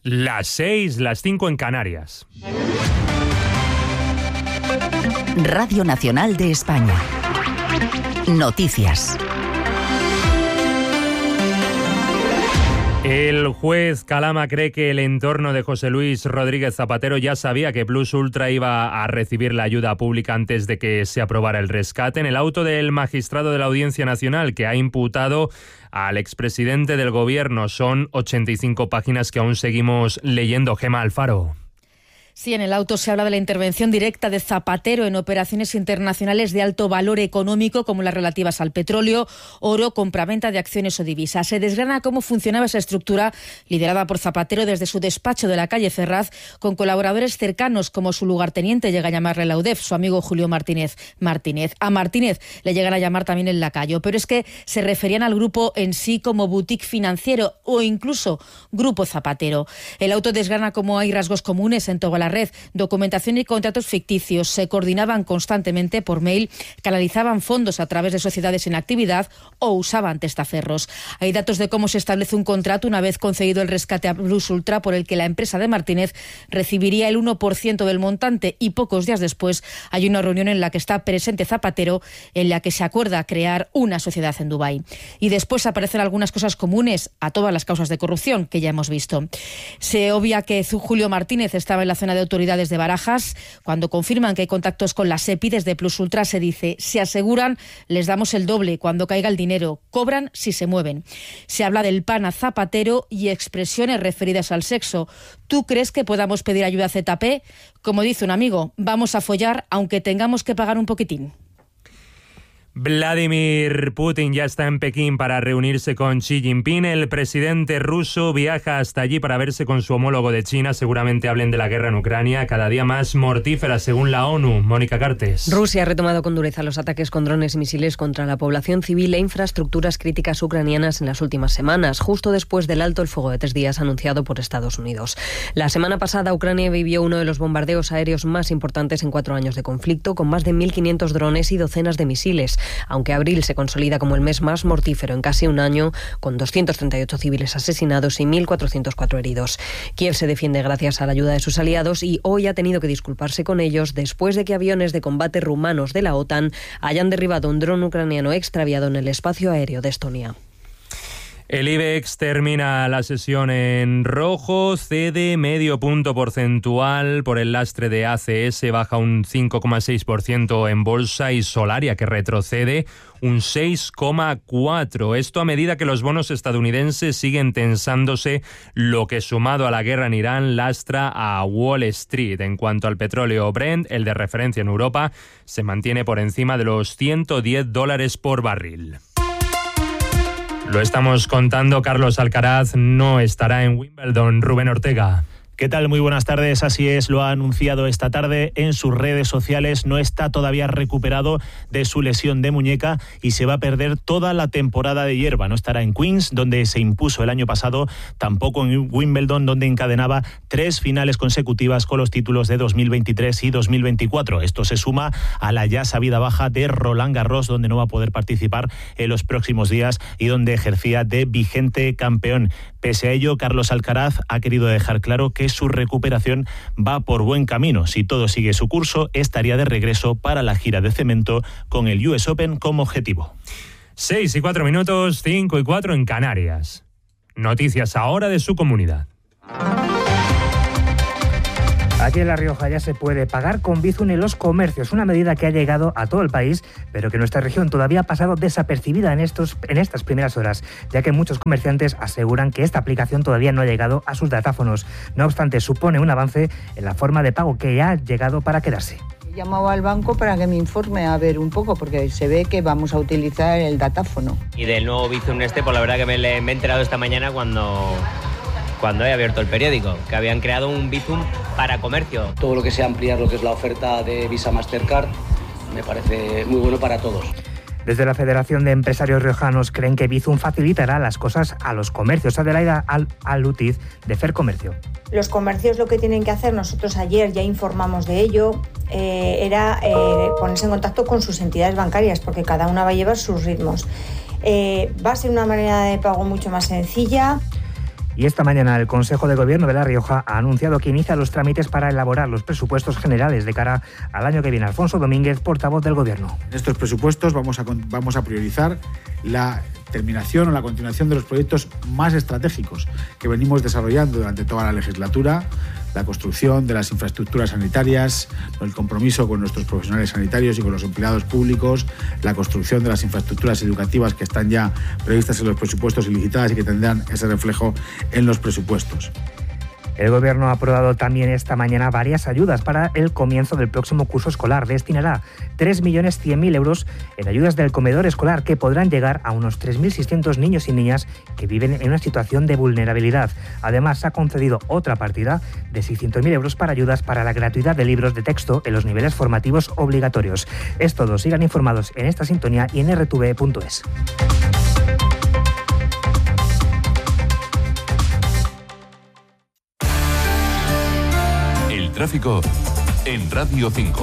Las 6, las 5 en Canarias. Radio Nacional de España. Noticias. El juez Calama cree que el entorno de José Luis Rodríguez Zapatero ya sabía que Plus Ultra iba a recibir la ayuda pública antes de que se aprobara el rescate. En el auto del magistrado de la Audiencia Nacional que ha imputado al expresidente del gobierno son 85 páginas que aún seguimos leyendo. Gemma Alfaro. Sí, en el auto se habla de la intervención directa de Zapatero en operaciones internacionales de alto valor económico, como las relativas al petróleo, oro, compraventa de acciones o divisas. Se desgrana cómo funcionaba esa estructura liderada por Zapatero desde su despacho de la calle Ferraz, con colaboradores cercanos como su lugarteniente, llega a llamarle la UDEF, su amigo Julio Martínez. A Martínez le llegan a llamar también el lacayo, pero es que se referían al grupo en sí como boutique financiero o incluso Grupo Zapatero. El auto desgrana cómo hay rasgos comunes en toda la red, documentación y contratos ficticios, se coordinaban constantemente por mail, canalizaban fondos a través de sociedades en actividad o usaban testaferros. Hay datos de cómo se establece un contrato una vez concedido el rescate a Plus Ultra, por el que la empresa de Martínez recibiría el 1% del montante, y pocos días después hay una reunión en la que está presente Zapatero, en la que se acuerda crear una sociedad en Dubái. Y después aparecen algunas cosas comunes a todas las causas de corrupción que ya hemos visto. Se obvia que Julio Martínez estaba en la zona de autoridades de Barajas. Cuando confirman que hay contactos con la SEPI desde Plus Ultra, se dice: se aseguran, les damos el doble cuando caiga el dinero, cobran si se mueven. Se habla del pan a Zapatero y expresiones referidas al sexo. ¿Tú crees que podamos pedir ayuda a ZP? Como dice un amigo, vamos a follar aunque tengamos que pagar un poquitín. Vladimir Putin ya está en Pekín para reunirse con Xi Jinping. El presidente ruso viaja hasta allí para verse con su homólogo de China. Seguramente hablen de la guerra en Ucrania, cada día más mortífera según la ONU. Mónica Cartes. Rusia ha retomado con dureza los ataques con drones y misiles contra la población civil e infraestructuras críticas ucranianas en las últimas semanas, justo después del alto el fuego de 3 días anunciado por Estados Unidos. La semana pasada Ucrania vivió uno de los bombardeos aéreos más importantes en 4 años de conflicto, con más de 1.500 drones y docenas de misiles, aunque abril se consolida como el mes más mortífero en casi un año, con 238 civiles asesinados y 1.404 heridos. Kiev se defiende gracias a la ayuda de sus aliados y hoy ha tenido que disculparse con ellos después de que aviones de combate rumanos de la OTAN hayan derribado un dron ucraniano extraviado en el espacio aéreo de Estonia. El IBEX termina la sesión en rojo, cede medio punto porcentual por el lastre de ACS, baja un 5,6% en bolsa, y Solaria, que retrocede un 6,4%. Esto a medida que los bonos estadounidenses siguen tensándose, lo que sumado a la guerra en Irán lastra a Wall Street. En cuanto al petróleo Brent, el de referencia en Europa, se mantiene por encima de los $110 por barril. Lo estamos contando, Carlos Alcaraz no estará en Wimbledon. Rubén Ortega. ¿Qué tal? Muy buenas tardes. Así es, lo ha anunciado esta tarde en sus redes sociales. No está todavía recuperado de su lesión de muñeca y se va a perder toda la temporada de hierba. No estará en Queens, donde se impuso el año pasado, tampoco en Wimbledon, donde encadenaba 3 finales consecutivas con los títulos de 2023 y 2024. Esto se suma a la ya sabida baja de Roland Garros, donde no va a poder participar en los próximos días y donde ejercía de vigente campeón. Pese a ello, Carlos Alcaraz ha querido dejar claro que su recuperación va por buen camino. Si todo sigue su curso, estaría de regreso para la gira de cemento con el US Open como objetivo. 6:04, 5:04 en Canarias. Noticias ahora de su comunidad. Aquí en La Rioja ya se puede pagar con Bizum en los comercios, una medida que ha llegado a todo el país, pero que en nuestra región todavía ha pasado desapercibida en estas primeras horas, ya que muchos comerciantes aseguran que esta aplicación todavía no ha llegado a sus datáfonos. No obstante, supone un avance en la forma de pago que ya ha llegado para quedarse. He llamado al banco para que me informe a ver un poco, porque se ve que vamos a utilizar el datáfono. Y del nuevo Bizum pues la verdad que me he enterado esta mañana cuando he abierto el periódico, que habían creado un Bizum para comercio. Todo lo que sea ampliar lo que es la oferta de Visa Mastercard me parece muy bueno para todos. Desde la Federación de Empresarios Riojanos creen que Bizum facilitará las cosas a los comercios. Adelaida Alutiz, de Fercomercio. Los comercios lo que tienen que hacer, nosotros ayer ya informamos de ello, era ponerse en contacto con sus entidades bancarias, porque cada una va a llevar sus ritmos. Va a ser una manera de pago mucho más sencilla. Y esta mañana el Consejo de Gobierno de La Rioja ha anunciado que inicia los trámites para elaborar los presupuestos generales de cara al año que viene. Alfonso Domínguez, portavoz del Gobierno. En estos presupuestos vamos a priorizar la terminación o la continuación de los proyectos más estratégicos que venimos desarrollando durante toda la legislatura, la construcción de las infraestructuras sanitarias, el compromiso con nuestros profesionales sanitarios y con los empleados públicos, la construcción de las infraestructuras educativas que están ya previstas en los presupuestos y licitadas y que tendrán ese reflejo en los presupuestos. El Gobierno ha aprobado también esta mañana varias ayudas para el comienzo del próximo curso escolar. Destinará 3.100.000 euros en ayudas del comedor escolar, que podrán llegar a unos 3.600 niños y niñas que viven en una situación de vulnerabilidad. Además, ha concedido otra partida de 600.000 euros para ayudas para la gratuidad de libros de texto en los niveles formativos obligatorios. Es todo. Sigan informados en esta sintonía y en rtv.es. Tráfico en Radio 5.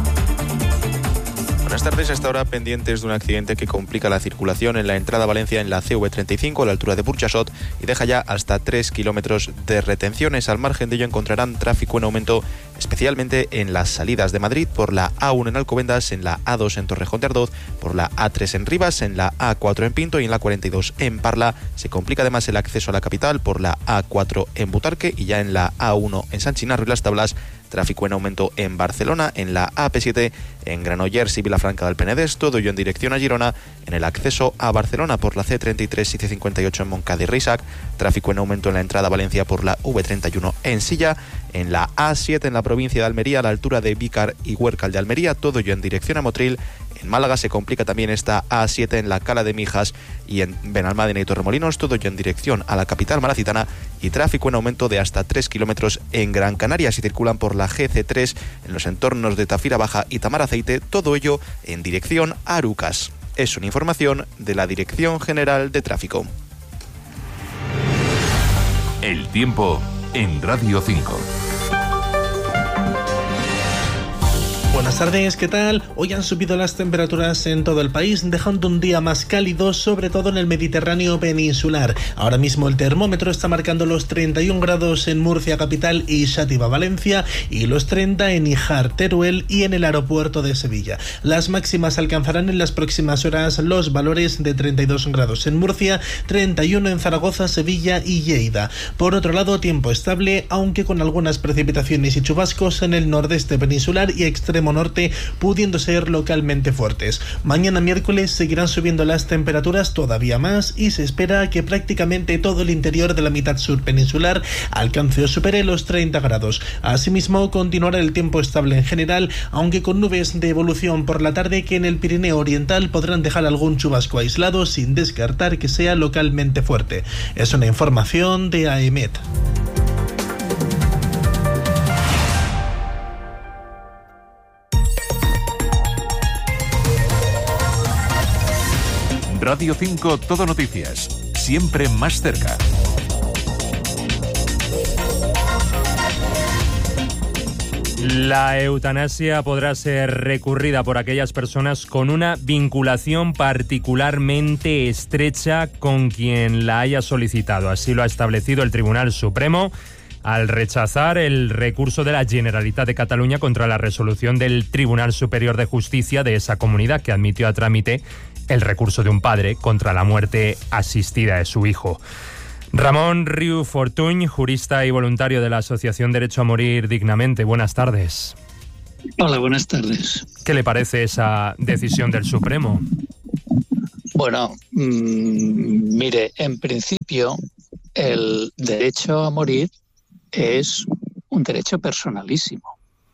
Buenas tardes. Hasta ahora pendientes de un accidente que complica la circulación en la entrada a Valencia en la CV35 a la altura de Burjassot y deja ya hasta 3 kilómetros de retenciones. Al margen de ello encontrarán tráfico en aumento, especialmente en las salidas de Madrid, por la A1 en Alcobendas, en la A2 en Torrejón de Ardoz, por la A3 en Rivas, en la A4 en Pinto y en la 42 en Parla. Se complica además el acceso a la capital por la A4 en Butarque y ya en la A1 en San Chinarro y Las Tablas. Tráfico en aumento en Barcelona, en la AP7, en Granollers y Vilafranca del Penedès, todo ello en dirección a Girona, en el acceso a Barcelona por la C33 y C58 en Montcada y Reixac, tráfico en aumento en la entrada a Valencia por la V31 en Silla, en la A7 en la provincia de Almería, a la altura de Vícar y Huércal de Almería, todo ello en dirección a Motril. En Málaga se complica también esta A7 en la Cala de Mijas y en Benalmádena y Torremolinos, todo ello en dirección a la capital malacitana, y tráfico en aumento de hasta 3 kilómetros en Gran Canaria si circulan por la GC3 en los entornos de Tafira Baja y Tamaraceite, todo ello en dirección a Arucas. Es una información de la Dirección General de Tráfico. El tiempo en Radio 5. Buenas tardes, ¿qué tal? Hoy han subido las temperaturas en todo el país, dejando un día más cálido, sobre todo en el Mediterráneo peninsular. Ahora mismo el termómetro está marcando los 31 grados en Murcia capital y Xàtiva, Valencia, y los 30 en Híjar, Teruel y en el aeropuerto de Sevilla. Las máximas alcanzarán en las próximas horas los valores de 32 grados en Murcia, 31 en Zaragoza, Sevilla y Lleida. Por otro lado, tiempo estable, aunque con algunas precipitaciones y chubascos en el nordeste peninsular y extremo norte, pudiendo ser localmente fuertes. Mañana miércoles seguirán subiendo las temperaturas todavía más y se espera que prácticamente todo el interior de la mitad sur peninsular alcance o supere los 30 grados. Asimismo, continuará el tiempo estable en general, aunque con nubes de evolución por la tarde que en el Pirineo Oriental podrán dejar algún chubasco aislado, sin descartar que sea localmente fuerte. Es una información de AEMET. Radio 5 Todo Noticias, siempre más cerca. La eutanasia podrá ser recurrida por aquellas personas con una vinculación particularmente estrecha con quien la haya solicitado. Así lo ha establecido el Tribunal Supremo al rechazar el recurso de la Generalitat de Cataluña contra la resolución del Tribunal Superior de Justicia de esa comunidad, que admitió a trámite el recurso de un padre contra la muerte asistida de su hijo. Ramón Riu Fortuny, jurista y voluntario de la Asociación Derecho a Morir Dignamente. Buenas tardes. Hola, buenas tardes. ¿Qué le parece esa decisión del Supremo? Bueno, mire, en principio el derecho a morir es un derecho personalísimo.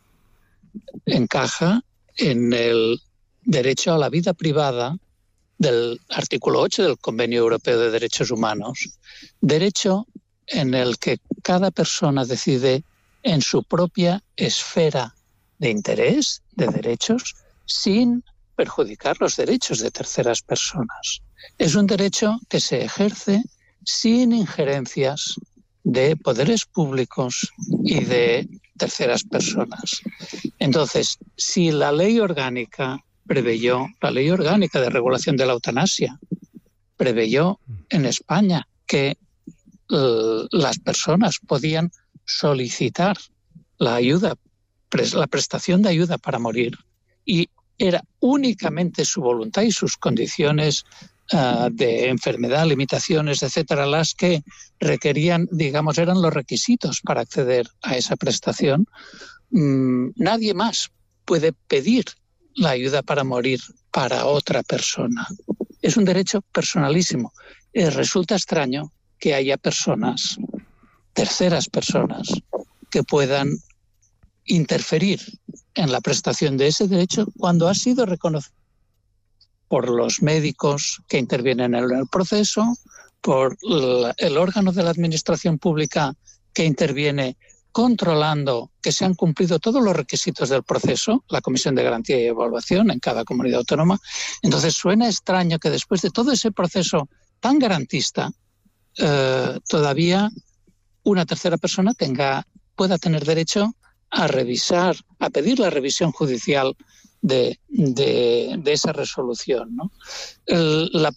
Encaja en el derecho a la vida privada del artículo 8 del Convenio Europeo de Derechos Humanos, derecho en el que cada persona decide en su propia esfera de interés, de derechos, sin perjudicar los derechos de terceras personas. Es un derecho que se ejerce sin injerencias de poderes públicos y de terceras personas. Entonces, si la ley orgánica preveyó, la ley orgánica de regulación de la eutanasia, preveyó en España que las personas podían solicitar la prestación de ayuda para morir, y era únicamente su voluntad y sus condiciones de enfermedad, limitaciones, etcétera, las que requerían, digamos, eran los requisitos para acceder a esa prestación. Nadie más puede pedir la ayuda para morir para otra persona. Es un derecho personalísimo. Resulta extraño que haya personas, terceras personas, que puedan interferir en la prestación de ese derecho cuando ha sido reconocido por los médicos que intervienen en el proceso, por el órgano de la administración pública que interviene controlando que se han cumplido todos los requisitos del proceso, la Comisión de Garantía y Evaluación en cada comunidad autónoma. Entonces suena extraño que después de todo ese proceso tan garantista, todavía una tercera persona pueda tener derecho a revisar, a pedir la revisión judicial de esa resolución, ¿no? La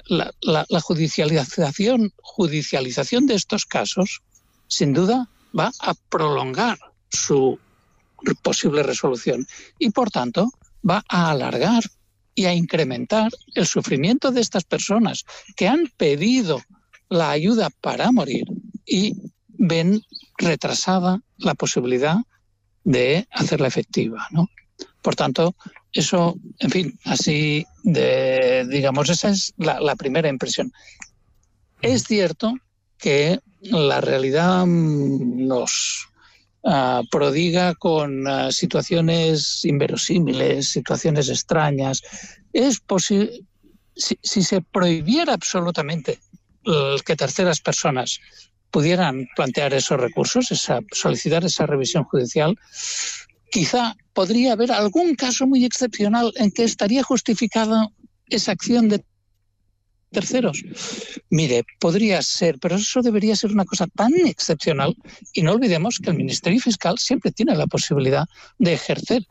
judicialización de estos casos, sin duda, va a prolongar su posible resolución y, por tanto, va a alargar y a incrementar el sufrimiento de estas personas que han pedido la ayuda para morir y ven retrasada la posibilidad de hacerla efectiva, ¿no? Por tanto, eso, en fin, así digamos, esa es la primera impresión. Es cierto que la realidad nos prodiga con situaciones inverosímiles, situaciones extrañas. Es posible, si se prohibiera absolutamente que terceras personas pudieran plantear esos recursos, solicitar esa revisión judicial, quizá podría haber algún caso muy excepcional en que estaría justificada esa acción de terceros. Mire, podría ser, pero eso debería ser una cosa tan excepcional, y no olvidemos que el Ministerio Fiscal siempre tiene la posibilidad de ejercer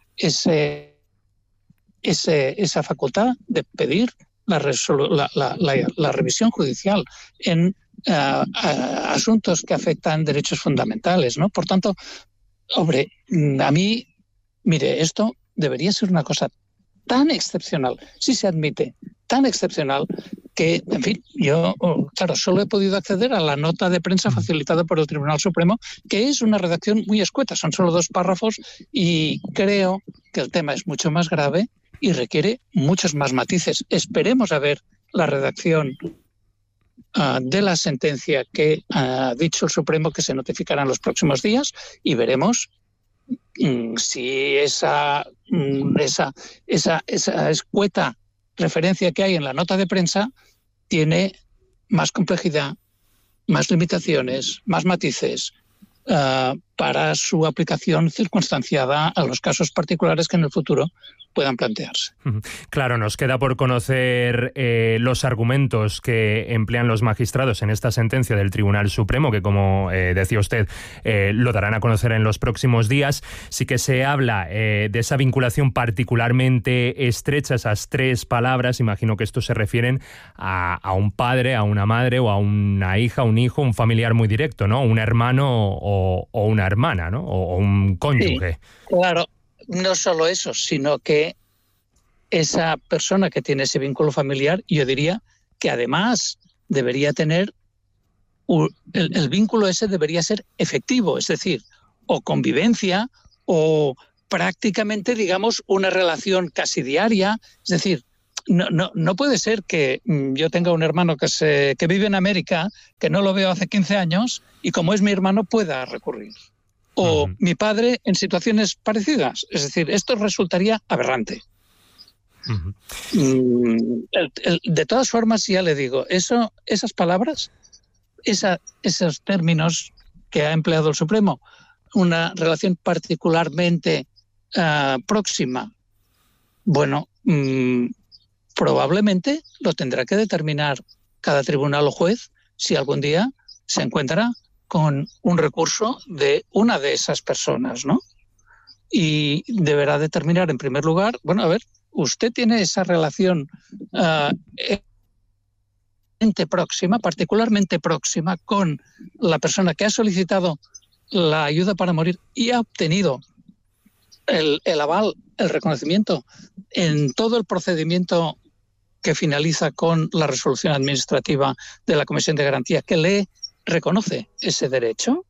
esa facultad de pedir la revisión judicial en asuntos que afectan derechos fundamentales, ¿no? Por tanto, hombre, a mí, mire, esto debería ser una cosa tan excepcional, si se admite, tan excepcional, que, en fin, yo, claro, solo he podido acceder a la nota de prensa facilitada por el Tribunal Supremo, que es una redacción muy escueta, son solo 2 párrafos, y creo que el tema es mucho más grave y requiere muchos más matices. Esperemos a ver la redacción de la sentencia que ha dicho el Supremo, que se notificará en los próximos días, y veremos si esa escueta referencia que hay en la nota de prensa tiene más complejidad, más limitaciones, más matices para su aplicación circunstanciada a los casos particulares que en el futuro puedan plantearse. Claro, nos queda por conocer los argumentos que emplean los magistrados en esta sentencia del Tribunal Supremo, que, como decía usted, lo darán a conocer en los próximos días. Sí que se habla de esa vinculación particularmente estrecha, esas 3 palabras. Imagino que estos se refieren a un padre, a una madre o a una hija, un hijo, un familiar muy directo, ¿no? Un hermano o una hermana, ¿no? O un cónyuge. Sí, claro. No solo eso, sino que esa persona que tiene ese vínculo familiar, yo diría que además debería tener, el vínculo ese debería ser efectivo, es decir, o convivencia o prácticamente, digamos, una relación casi diaria. Es decir, no puede ser que yo tenga un hermano que vive en América, que no lo veo hace 15 años, y como es mi hermano pueda recurrir. O mi padre en situaciones parecidas. Es decir, esto resultaría aberrante. De todas formas, ya le digo, esas palabras, esos términos que ha empleado el Supremo, una relación particularmente próxima, bueno, probablemente lo tendrá que determinar cada tribunal o juez si algún día se encuentra con un recurso de una de esas personas, ¿no? Y deberá determinar, en primer lugar, bueno, a ver, usted tiene esa relación particularmente próxima con la persona que ha solicitado la ayuda para morir y ha obtenido el aval, el reconocimiento en todo el procedimiento que finaliza con la resolución administrativa de la Comisión de Garantía que le reconoce ese derecho.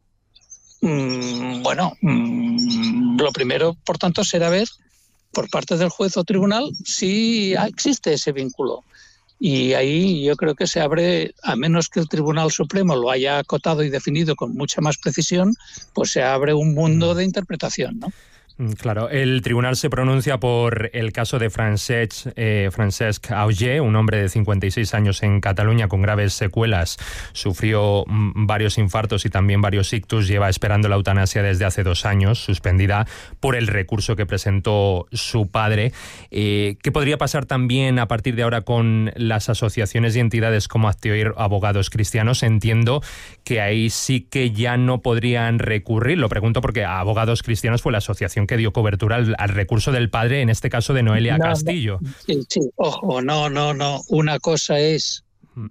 Lo primero, por tanto, será ver por parte del juez o tribunal si existe ese vínculo. Y ahí yo creo que se abre, a menos que el Tribunal Supremo lo haya acotado y definido con mucha más precisión, pues se abre un mundo de interpretación, ¿no? Claro, el tribunal se pronuncia por el caso de Francesc Auger, un hombre de 56 años en Cataluña con graves secuelas. Sufrió varios infartos y también varios ictus. Lleva esperando la eutanasia desde hace 2 años, suspendida por el recurso que presentó su padre. ¿Qué podría pasar también a partir de ahora con las asociaciones y entidades como Actioir Abogados Cristianos? Entiendo que ahí sí que ya no podrían recurrir. Lo pregunto porque Abogados Cristianos fue la asociación que dio cobertura al recurso del padre, en este caso de Noelia Castillo. Sí, ojo, no. Una cosa es,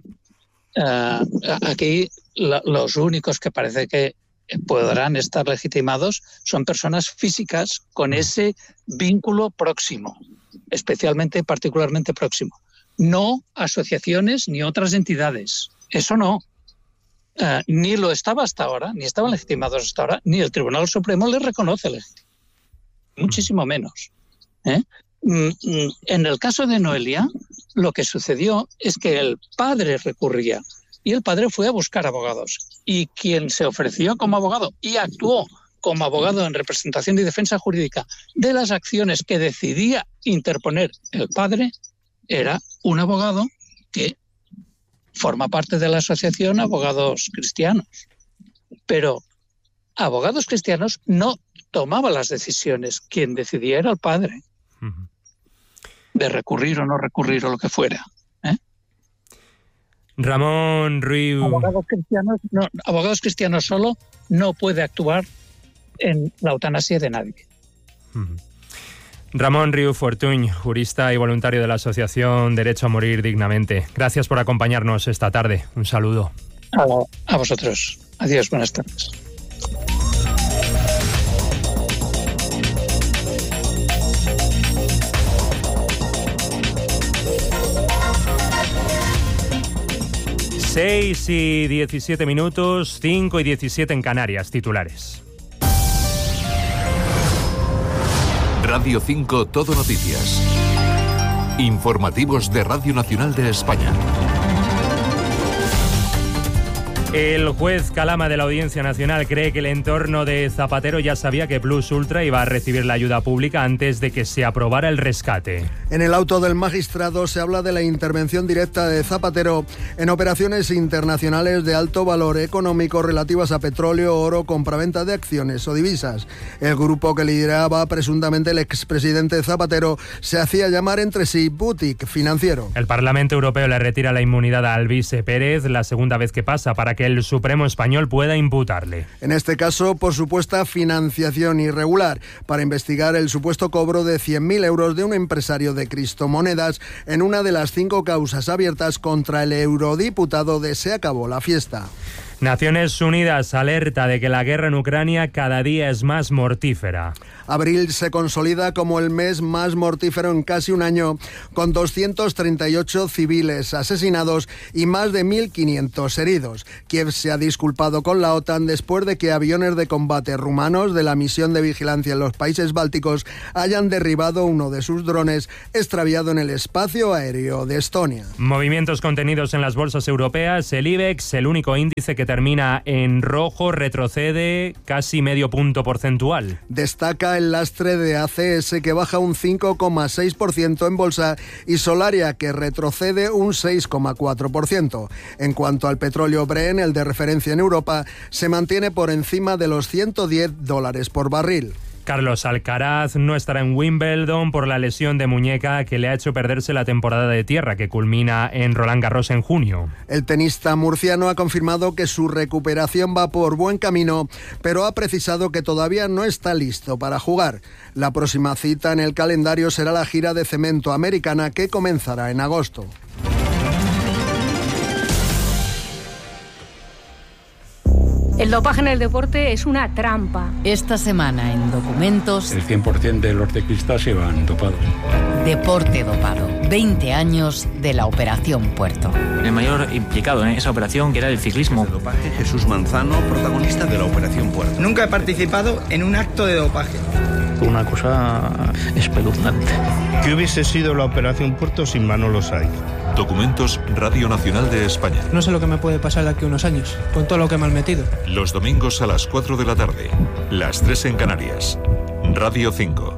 aquí los únicos que parece que podrán estar legitimados son personas físicas con ese vínculo próximo, particularmente próximo. No asociaciones ni otras entidades. Eso no. Ni lo estaba hasta ahora, ni estaban legitimados hasta ahora, ni el Tribunal Supremo les reconoce legitimación. Muchísimo menos. En el caso de Noelia, lo que sucedió es que el padre recurría y el padre fue a buscar abogados. Y quien se ofreció como abogado y actuó como abogado en representación y defensa jurídica de las acciones que decidía interponer el padre era un abogado que forma parte de la asociación Abogados Cristianos. Pero Abogados Cristianos no tomaba las decisiones. Quien decidía era el padre de recurrir o no recurrir o lo que fuera. Ramón Riu. Abogados Cristianos solo no puede actuar en la eutanasia de nadie. Ramón Riu Fortuny, jurista y voluntario de la Asociación Derecho a Morir Dignamente. Gracias por acompañarnos esta tarde. Un saludo. A vosotros. Adiós, buenas tardes. Seis y 17 minutos, 5 y 17 en Canarias, titulares. Radio 5 Todo Noticias. Informativos de Radio Nacional de España. El juez Calama de la Audiencia Nacional cree que el entorno de Zapatero ya sabía que Plus Ultra iba a recibir la ayuda pública antes de que se aprobara el rescate. En el auto del magistrado se habla de la intervención directa de Zapatero en operaciones internacionales de alto valor económico relativas a petróleo, oro, compraventa de acciones o divisas. El grupo que lideraba presuntamente el expresidente Zapatero se hacía llamar entre sí boutique financiero. El Parlamento Europeo le retira la inmunidad a Alvise Pérez, la segunda vez que pasa, para que el Supremo español pueda imputarle. En este caso, por supuesta financiación irregular, para investigar el supuesto cobro de 100.000 euros de un empresario de criptomonedas en una de las 5 causas abiertas contra el eurodiputado de Se acabó la fiesta. Naciones Unidas alerta de que la guerra en Ucrania cada día es más mortífera. Abril se consolida como el mes más mortífero en casi un año, con 238 civiles asesinados y más de 1.500 heridos. Kiev se ha disculpado con la OTAN después de que aviones de combate rumanos de la misión de vigilancia en los países bálticos hayan derribado uno de sus drones extraviado en el espacio aéreo de Estonia. Movimientos contenidos en las bolsas europeas. El IBEX, el único índice que termina en rojo, retrocede casi medio punto porcentual. Destaca el lastre de ACS, que baja un 5,6% en bolsa, y Solaria, que retrocede un 6,4%. En cuanto al petróleo Brent, el de referencia en Europa, se mantiene por encima de los $110 por barril. Carlos Alcaraz no estará en Wimbledon por la lesión de muñeca que le ha hecho perderse la temporada de tierra, que culmina en Roland Garros en junio. El tenista murciano ha confirmado que su recuperación va por buen camino, pero ha precisado que todavía no está listo para jugar. La próxima cita en el calendario será la gira de cemento americana, que comenzará en agosto. El dopaje en el deporte es una trampa. Esta semana en Documentos... El 100% de los ciclistas iban dopados. Deporte dopado. 20 años de la Operación Puerto. El mayor implicado en esa operación, que era el ciclismo. De dopaje, Jesús Manzano, protagonista de la Operación Puerto. Nunca he participado en un acto de dopaje. Una cosa espeluznante. ¿Qué hubiese sido la Operación Puerto sin Manolo Saiz? Documentos Radio Nacional de España. No sé lo que me puede pasar de aquí a unos años, con todo lo que me han metido. Los domingos a las 4 de la tarde, las 3 en Canarias. Radio 5.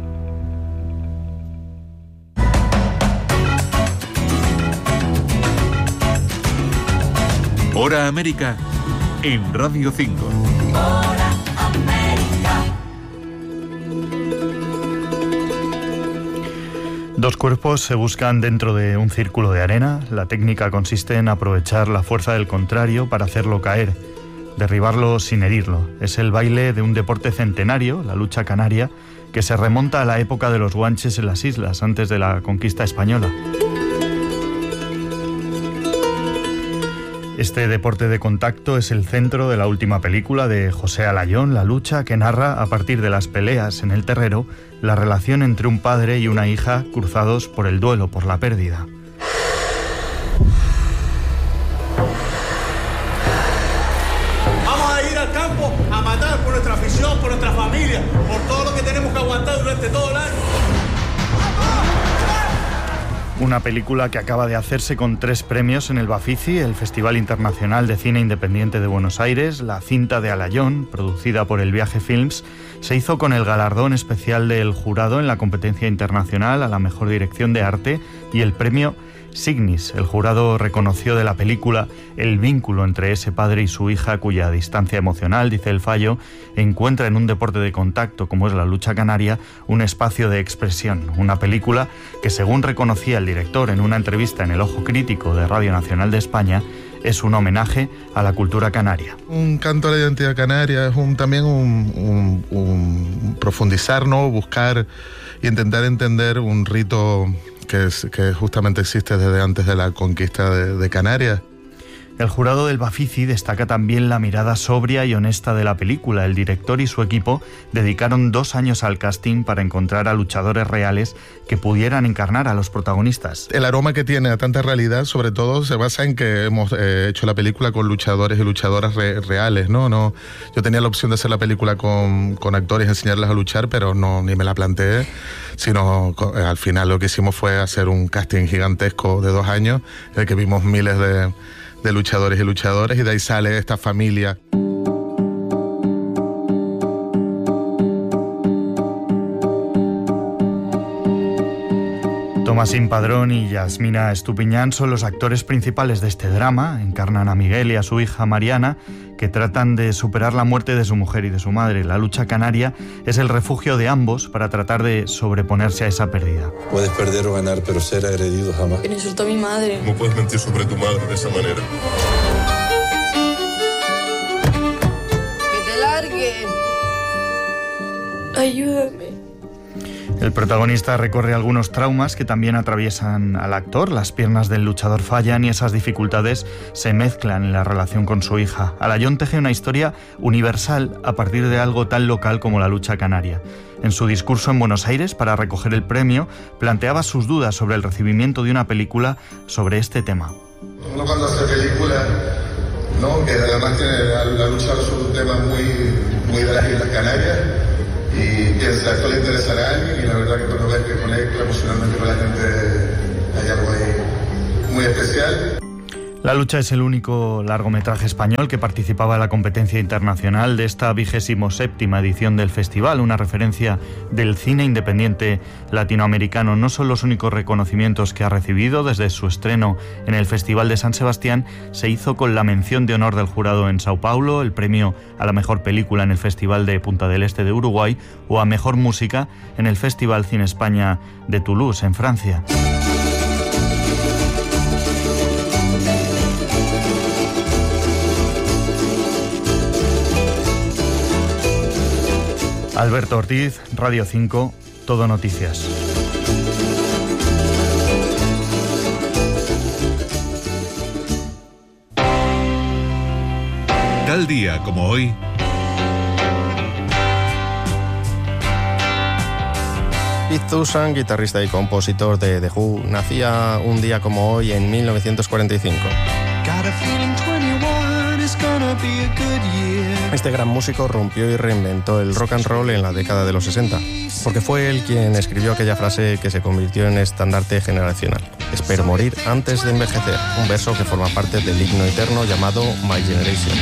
Hora América en Radio 5. Hora América. Dos cuerpos se buscan dentro de un círculo de arena. La técnica consiste en aprovechar la fuerza del contrario para hacerlo caer, derribarlo sin herirlo. Es el baile de un deporte centenario, la lucha canaria, que se remonta a la época de los guanches en las islas, antes de la conquista española. Este deporte de contacto es el centro de la última película de José Alayón, La lucha, que narra, a partir de las peleas en el terrero, la relación entre un padre y una hija cruzados por el duelo, por la pérdida. Vamos a ir al campo a matar por nuestra afición, por nuestra familia, por todo lo que tenemos que aguantar durante todo el año. Una película que acaba de hacerse con 3 premios en el Bafisi, el Festival Internacional de Cine Independiente de Buenos Aires. La cinta de Alayón, producida por El Viaje Films, se hizo con el galardón especial del jurado en la competencia internacional a la mejor dirección de arte y el premio Signis. El jurado reconoció de la película el vínculo entre ese padre y su hija, cuya distancia emocional, dice el fallo, encuentra en un deporte de contacto como es la lucha canaria un espacio de expresión. Una película que, según reconocía el director en una entrevista en El Ojo Crítico de Radio Nacional de España, es un homenaje a la cultura canaria. Un canto a la identidad canaria es también un profundizar, ¿no? Buscar y intentar entender un rito que justamente existe desde antes de la conquista de Canarias. El jurado del Bafisi destaca también la mirada sobria y honesta de la película. El director y su equipo dedicaron 2 años al casting para encontrar a luchadores reales que pudieran encarnar a los protagonistas. El aroma que tiene a tanta realidad, sobre todo, se basa en que hemos hecho la película con luchadores y luchadoras reales, ¿no? Yo tenía la opción de hacer la película con actores y enseñarles a luchar, pero ni me la planteé, sino al final lo que hicimos fue hacer un casting gigantesco de 2 años, en el que vimos miles de luchadores y luchadoras, y de ahí sale esta familia. Tomasín Padrón y Yasmina Estupiñán son los actores principales de este drama. Encarnan a Miguel y a su hija Mariana, que tratan de superar la muerte de su mujer y de su madre. La lucha canaria es el refugio de ambos para tratar de sobreponerse a esa pérdida. Puedes perder o ganar, pero ser agredido jamás. Que insultó a mi madre. ¿Cómo puedes mentir sobre tu madre de esa manera? ¡Que te largue! Ayúdame. El protagonista recorre algunos traumas que también atraviesan al actor. Las piernas del luchador fallan y esas dificultades se mezclan en la relación con su hija. Alayón teje una historia universal a partir de algo tan local como la lucha canaria. En su discurso en Buenos Aires para recoger el premio, planteaba sus dudas sobre el recibimiento de una película sobre este tema. Uno cuando hace película, ¿no? Que además tiene la lucha sobre un tema muy de las Islas Canarias, y piensa, esto le interesará a alguien, y la verdad que cuando ves que conecta emocionalmente con la gente hay algo ahí muy especial. La lucha es el único largometraje español que participaba en la competencia internacional de esta 27ª edición del festival, una referencia del cine independiente latinoamericano. No son los únicos reconocimientos que ha recibido. Desde su estreno en el Festival de San Sebastián se hizo con la mención de honor del jurado en Sao Paulo, el premio a la mejor película en el Festival de Punta del Este de Uruguay o a mejor música en el Festival Cine España de Toulouse, en Francia. Alberto Ortiz, Radio 5, Todo Noticias. Tal día como hoy... Pete Townshend, guitarrista y compositor de The Who, nacía un día como hoy en 1945. Este gran músico rompió y reinventó el rock and roll en la década de los 60, porque fue él quien escribió aquella frase que se convirtió en estandarte generacional: espero morir antes de envejecer, un verso que forma parte del himno eterno llamado My Generation.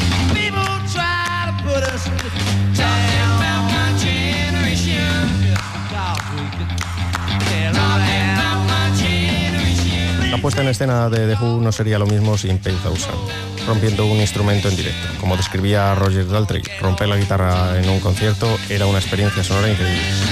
La puesta en escena de The Who no sería lo mismo sin Pete Townshend, rompiendo un instrumento en directo. Como describía Roger Daltrey, romper la guitarra en un concierto era una experiencia sonora increíble.